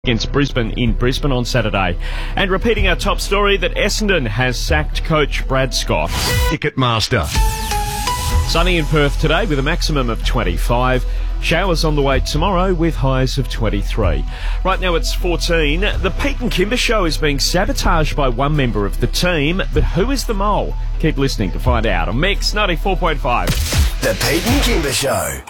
against Brisbane in Brisbane on Saturday. And repeating our top story that Essendon has sacked coach Brad Scott. Ticketmaster. Sunny in Perth today with a maximum of 25. Showers on the way tomorrow with highs of 23. Right now it's 14. The Pete and Kimber show is being sabotaged by one member of the team, but who is the mole? Keep listening to find out on Mix 94.5. The Pete and Kimber Show.